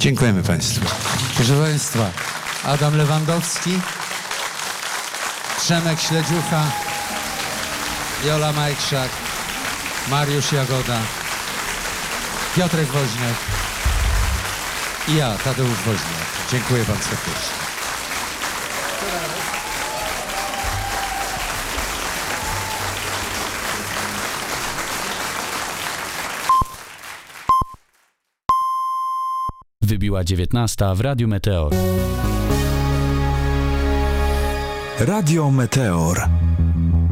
Dziękujemy Państwu. Proszę Państwa, Adam Lewandowski, Przemek Śledziucha, Jola Majkszak, Mariusz Jagoda, Piotrek Woźniak i ja, Tadeusz Woźniak. Dziękuję Wam serdecznie. Wybiła 19 w Radiu Meteor. Radio Meteor.